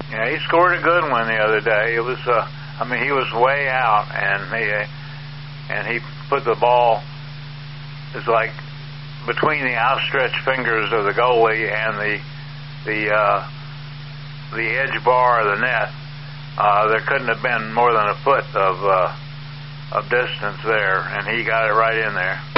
Yeah, he scored a good one the other day. It was, he was way out, and he put the ball. It's like between the outstretched fingers of the goalie and the edge bar of the net. There couldn't have been more than a foot of distance there, and he got it right in there.